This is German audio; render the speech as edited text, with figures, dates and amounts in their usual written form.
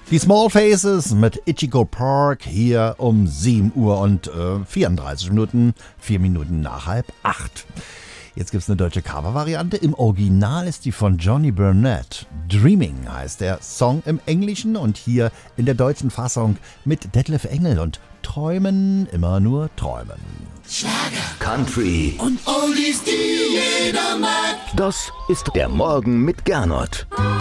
Die Small Faces mit Ichigo Park hier um 7 Uhr und 34 Minuten, 4 Minuten nach 7:30. Jetzt gibt's eine deutsche Cover-Variante. Im Original ist die von Johnny Burnett. Dreaming heißt der Song im Englischen und hier in der deutschen Fassung mit Detlef Engel und Träumen, immer nur träumen. Schlager, Country und Oldies, die jeder mag. Das ist der Morgen mit Gernot.